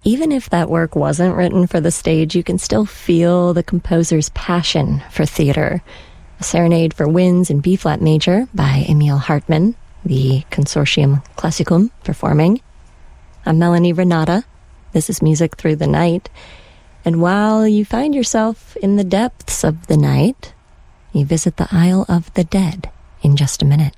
even if that work wasn't written for the stage, you can still feel the composer's passion for theater. A Serenade for Winds in B-flat major by Emil Hartmann, the Consortium Classicum performing. I'm Melanie Renata. This is Music Through the Night. And while you find yourself in the depths of the night, you visit the Isle of the Dead in just a minute.